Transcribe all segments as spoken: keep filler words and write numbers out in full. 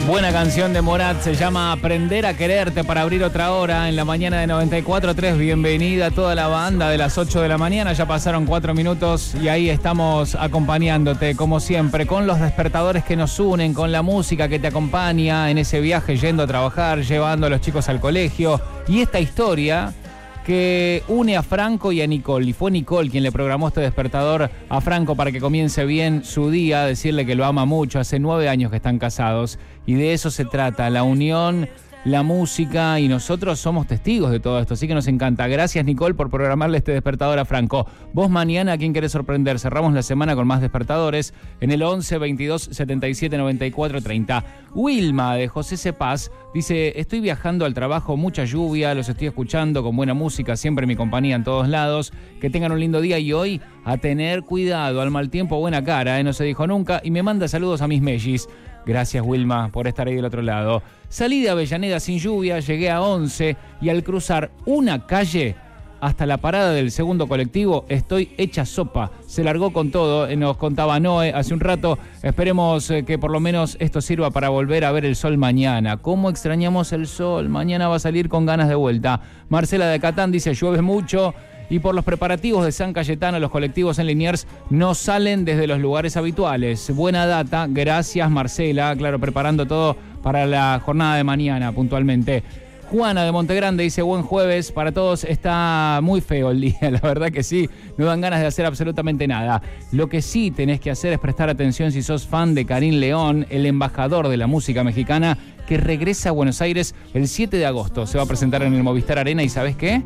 Buena canción de Morat, se llama Aprender a Quererte para abrir otra hora en la mañana de noventa y cuatro punto tres. Bienvenida a toda la banda de las ocho de la mañana, ya pasaron cuatro minutos y ahí estamos acompañándote como siempre con los despertadores que nos unen, con la música que te acompaña en ese viaje yendo a trabajar, llevando a los chicos al colegio y esta historia que une a Franco y a Nicole. Y fue Nicole quien le programó este despertador a Franco para que comience bien su día, decirle que lo ama mucho. Hace nueve años que están casados y de eso se trata, la unión, la música, y nosotros somos testigos de todo esto, así que nos encanta. Gracias, Nicole, por programarle este despertador a Franco. Vos mañana, ¿a quién querés sorprender? Cerramos la semana con más despertadores en el once, veintidós, setenta y siete, noventa y cuatro, treinta. Wilma, de José Cepaz, dice: estoy viajando al trabajo, mucha lluvia, los estoy escuchando con buena música, siempre mi compañía en todos lados. Que tengan un lindo día y hoy a tener cuidado, al mal tiempo buena cara, ¿eh? No se dijo nunca. Y me manda saludos a mis mellis. Gracias, Wilma, por estar ahí del otro lado. Salí de Avellaneda sin lluvia, llegué a once y al cruzar una calle hasta la parada del segundo colectivo estoy hecha sopa. Se largó con todo, nos contaba Noé hace un rato. Esperemos que por lo menos esto sirva para volver a ver el sol mañana. ¿Cómo extrañamos el sol? Mañana va a salir con ganas de vuelta. Marcela de Catán dice: llueve mucho. Y por los preparativos de San Cayetano, los colectivos en Liniers no salen desde los lugares habituales. Buena data, gracias Marcela, claro, preparando todo para la jornada de mañana puntualmente. Juana de Montegrande dice: buen jueves para todos, está muy feo el día, la verdad que sí, no dan ganas de hacer absolutamente nada. Lo que sí tenés que hacer es prestar atención si sos fan de Karim León, el embajador de la música mexicana, que regresa a Buenos Aires el siete de agosto. Se va a presentar en el Movistar Arena y ¿sabés qué?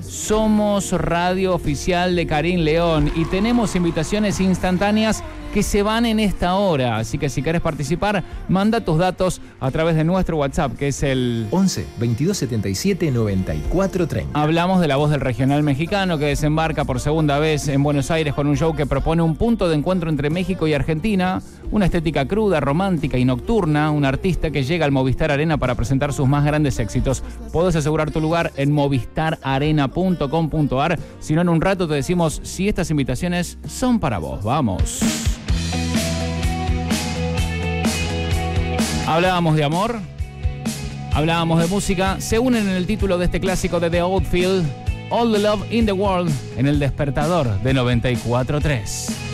Somos radio oficial de Karim León y tenemos invitaciones instantáneas que se van en esta hora. Así que si querés participar, manda tus datos a través de nuestro WhatsApp, que es el once, veintidós, setenta y siete, noventa y cuatro, treinta. Hablamos de la voz del regional mexicano que desembarca por segunda vez en Buenos Aires con un show que propone un punto de encuentro entre México y Argentina, una estética cruda, romántica y nocturna, un artista que llega al Movistar Arena para presentar sus más grandes éxitos. Podés asegurar tu lugar en movistar arena punto com punto ar. Si no, en un rato te decimos si estas invitaciones son para vos. Vamos. Hablábamos de amor, hablábamos de música, se unen en el título de este clásico de The Outfield, All the Love in the World, en el despertador de noventa y cuatro punto tres.